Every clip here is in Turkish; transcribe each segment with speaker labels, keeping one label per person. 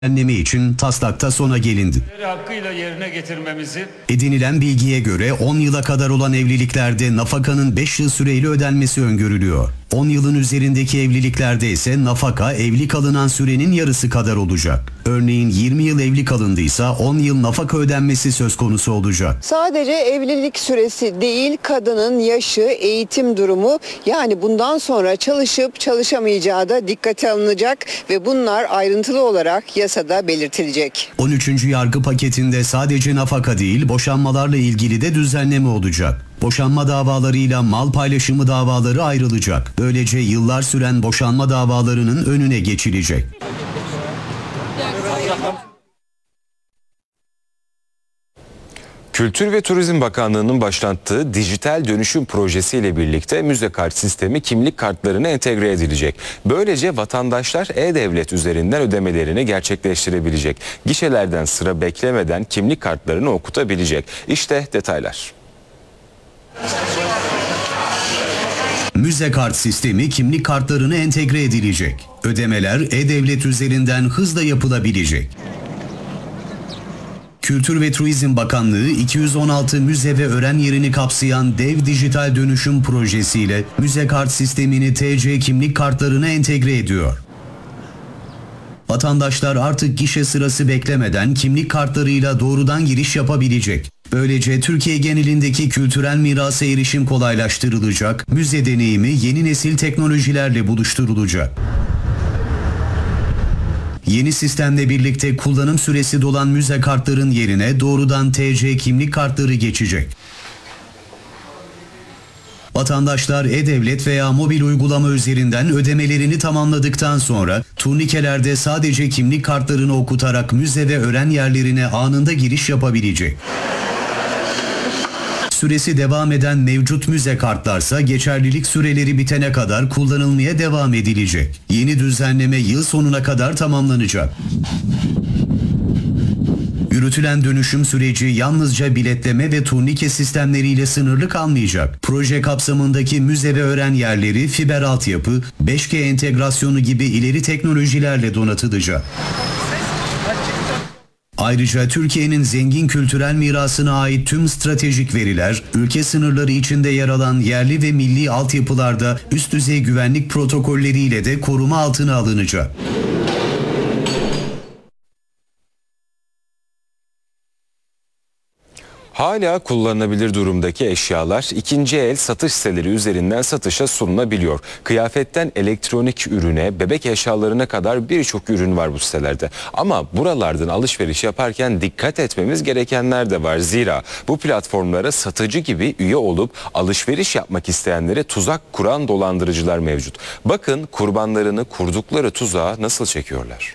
Speaker 1: düzenleme için taslakta sona gelindi.
Speaker 2: Hakkıyla yerine getirmemizi.
Speaker 1: Edinilen bilgiye göre 10 yıla kadar olan evliliklerde nafakanın 5 yıl süreyle ödenmesi öngörülüyor. 10 yılın üzerindeki evliliklerde ise nafaka evli kalınan sürenin yarısı kadar olacak. Örneğin 20 yıl evli kalındıysa 10 yıl nafaka ödenmesi söz konusu olacak.
Speaker 3: Sadece evlilik süresi değil, kadının yaşı, eğitim durumu, yani bundan sonra çalışıp çalışamayacağı da dikkate alınacak ve bunlar ayrıntılı olarak yasada belirtilecek.
Speaker 1: 13. yargı paketinde sadece nafaka değil, boşanmalarla ilgili de düzenleme olacak. Boşanma davalarıyla mal paylaşımı davaları ayrılacak. Böylece yıllar süren boşanma davalarının önüne geçilecek.
Speaker 4: Kültür ve Turizm Bakanlığı'nın başlattığı dijital dönüşüm projesiyle birlikte müze kart sistemi kimlik kartlarına entegre edilecek. Böylece vatandaşlar e-devlet üzerinden ödemelerini gerçekleştirebilecek. Gişelerden sıra beklemeden kimlik kartlarını okutabilecek. İşte detaylar.
Speaker 1: Müze kart sistemi kimlik kartlarına entegre edilecek. Ödemeler e-devlet üzerinden hızla yapılabilecek. Kültür ve Turizm Bakanlığı 216 müze ve öğren yerini kapsayan dev dijital dönüşüm projesiyle müze kart sistemini TC kimlik kartlarına entegre ediyor. Vatandaşlar artık gişe sırası beklemeden kimlik kartlarıyla doğrudan giriş yapabilecek. Böylece Türkiye genelindeki kültürel mirasa erişim kolaylaştırılacak, müze deneyimi yeni nesil teknolojilerle buluşturulacak. Yeni sistemle birlikte kullanım süresi dolan müze kartların yerine doğrudan TC kimlik kartları geçecek. Vatandaşlar e-devlet veya mobil uygulama üzerinden ödemelerini tamamladıktan sonra turnikelerde sadece kimlik kartlarını okutarak müze ve öğren yerlerine anında giriş yapabilecek. Süresi devam eden mevcut müze kartlarsa geçerlilik süreleri bitene kadar kullanılmaya devam edilecek. Yeni düzenleme yıl sonuna kadar tamamlanacak. Yürütülen dönüşüm süreci yalnızca biletleme ve turnike sistemleriyle sınırlı kalmayacak. Proje kapsamındaki müze ve öğren yerleri fiber altyapı, 5G entegrasyonu gibi ileri teknolojilerle donatılacak. Ayrıca Türkiye'nin zengin kültürel mirasına ait tüm stratejik veriler, ülke sınırları içinde yer alan yerli ve milli altyapılarda üst düzey güvenlik protokolleriyle de koruma altına alınacak.
Speaker 4: Hala kullanılabilir durumdaki eşyalar ikinci el satış siteleri üzerinden satışa sunulabiliyor. Kıyafetten elektronik ürüne, bebek eşyalarına kadar birçok ürün var bu sitelerde. Ama buralardan alışveriş yaparken dikkat etmemiz gerekenler de var. Zira bu platformlara satıcı gibi üye olup alışveriş yapmak isteyenlere tuzak kuran dolandırıcılar mevcut. Bakın kurbanlarını kurdukları tuzağa nasıl çekiyorlar.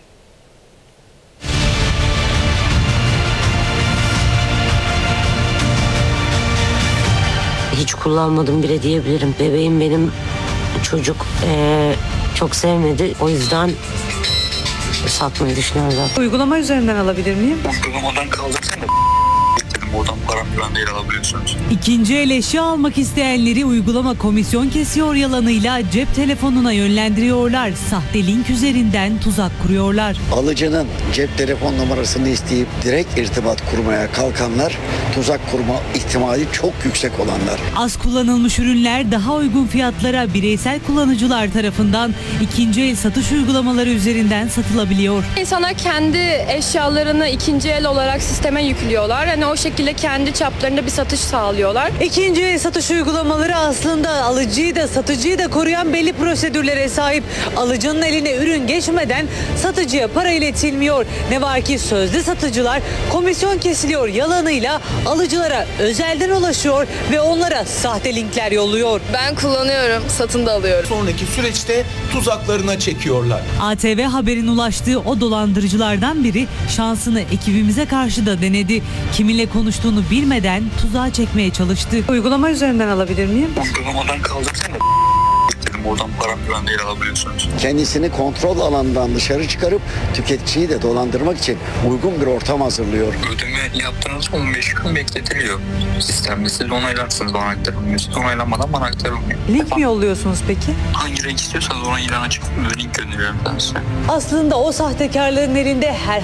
Speaker 5: Hiç kullanmadım bile diyebilirim. Bebeğim benim, çocuk çok sevmedi. O yüzden satmayı düşünüyoruz.
Speaker 6: Uygulama üzerinden alabilir miyim?
Speaker 7: Uygulamadan kaldırsana. Oradan param güvenliğiyle alabiliyorsunuz.
Speaker 6: İkinci el eşya almak isteyenleri uygulama komisyon kesiyor yalanıyla cep telefonuna yönlendiriyorlar. Sahte link üzerinden tuzak kuruyorlar.
Speaker 8: Alıcının cep telefon numarasını isteyip direkt irtibat kurmaya kalkanlar, tuzak kurma ihtimali çok yüksek olanlar.
Speaker 6: Az kullanılmış ürünler daha uygun fiyatlara bireysel kullanıcılar tarafından ikinci el satış uygulamaları üzerinden satılabiliyor.
Speaker 9: İnsanlar kendi eşyalarını ikinci el olarak sisteme yüklüyorlar. Hani o şekilde kendi çaplarında bir satış sağlıyorlar.
Speaker 6: İkinci el satış uygulamaları aslında alıcıyı da satıcıyı da koruyan belli prosedürlere sahip. Alıcının eline ürün geçmeden satıcıya para iletilmiyor. Ne var ki sözde satıcılar komisyon kesiliyor yalanıyla alıcılara özelden ulaşıyor ve onlara sahte linkler yolluyor.
Speaker 9: Ben kullanıyorum, satın da alıyorum.
Speaker 10: Sonraki süreçte tuzaklarına çekiyorlar.
Speaker 6: ATV Haber'in ulaştığı o dolandırıcılardan biri şansını ekibimize karşı da denedi. Kiminle konuştuğunu bilmeden tuzağa çekmeye çalıştı. Uygulama üzerinden alabilir miyim?
Speaker 7: Uygulamadan kaldırsana. Oradan para falan değil alabiliyorsunuz.
Speaker 8: Kendisini kontrol alanından dışarı çıkarıp tüketiciyi de dolandırmak için uygun bir ortam hazırlıyor.
Speaker 7: Ödeme yaptığınız 15 gün bekletiliyor sistemde. Siz onaylarsınız, bana aktarılmıyor. Siz onaylanmadan bana aktarılmıyor.
Speaker 6: Link mi yolluyorsunuz peki?
Speaker 7: Hangi renk istiyorsanız ona ilan açık link gönderiyorum ben size.
Speaker 6: Aslında o sahtekarların elinde her